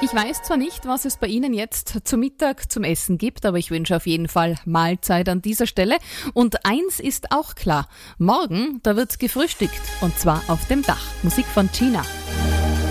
Ich weiß zwar nicht, was es bei Ihnen jetzt zum Mittag zum Essen gibt, aber ich wünsche auf jeden Fall Mahlzeit an dieser Stelle. Und eins ist auch klar, morgen, da wird's gefrühstückt und zwar auf dem Dach. Musik von Gina.